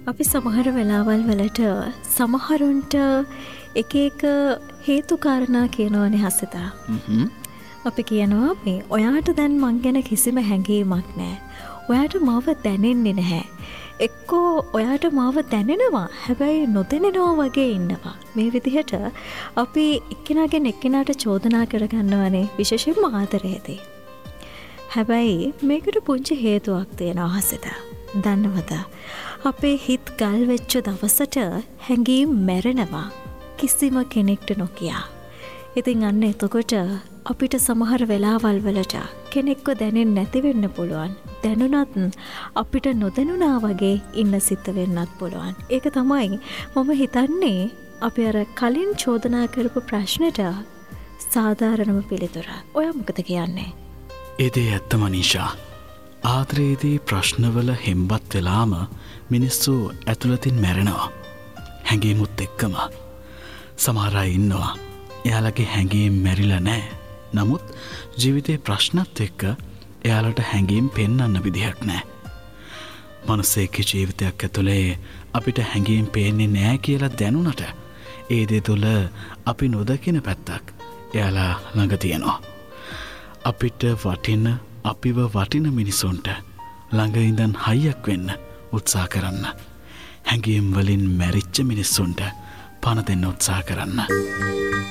අපි සමහර වෙලාවල් වලට සමහරුන්ට එක එක හේතු කාරණා කියනවනේ හසිතා. අපි කියනවා මේ ඔයාට දැන් මං ගැන කිසිම හැඟීමක් නැහැ. ඔයාට මාව දැනෙන්නේ නැහැ. එක්කෝ ඔයාට මාව දැනෙනවා හැබැයි නොදැනෙනවා වගේ ඉන්නවා. මේ විදිහට අපි එක්කෙනාගෙන් එක්කෙනාට චෝදනා කරගන්නවනේ විශේෂයෙන්ම ආදරයේදී. හැබැයි මේකට පුංචි හේතුවක් තියෙනවා හසිතා. දන්නවද? අපේ හිත ගල් වෙච්ච දවසට හැඟීම් මැරෙනවා කිසිම කෙනෙක්ට නොකිය. ඉතින් අන්න එතකොට අපිට සමහර වෙලාවල් වලට කෙනෙක්ව දැනෙන්නේ නැති වෙන්න පුළුවන්. දැනුණත් අපිට නොදැනුණා වගේ ඉන්න සිද්ධ වෙන්නත් පුළුවන්. ඒක තමයි මම හිතන්නේ අපි අර කලින් චෝදනා කරපු ප්‍රශ්නෙට සාධාරණම පිළිතුර. ඔයා මොකද කියන්නේ? ඒ දේ ඇත්තම නිෂා. ආදරයේදී ප්‍රශ්නවල හෙම්බත් වෙලාම මිනිස්සු ඇතුළතින් මැරෙනවා. හැඟීමුත් එක්කම. සමහර අය ඉන්නවා එයාලගේ හැඟීම් මැරිලා නැහැ. නමුත් ජීවිතේ ප්‍රශ්නත් එක්ක එයාලට හැඟීම් පෙන්වන්න විදිහක් නැහැ. මනුස්සයෙක්ගේ ජීවිතයක් ඇතුලේ අපිට හැඟීම් පේන්නේ නැහැ කියලා දැනුණට ඒ දේ තුළ අපි නොදකින පැත්තක් එයාලා ළඟ තියෙනවා. අපිට වටින අපිව වටින මිනිසුන්ට ළඟ ඉඳන් හයියක් වෙන්න උත්සාහ කරන්න. හැඟීම් වලින් මැරිච්ච මිනිස්සුන්ට පණ දෙන්න උත්සාහ කරන්න.